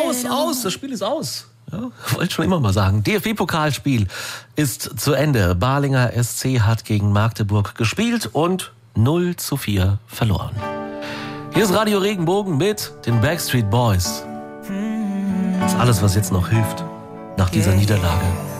Aus, das Spiel ist aus. Ja, wollte schon immer mal sagen. DFB-Pokalspiel ist zu Ende. Balinger SC hat gegen Magdeburg gespielt und 0:4 verloren. Hier ist Radio Regenbogen mit den Backstreet Boys. Das ist alles, was jetzt noch hilft nach dieser Niederlage.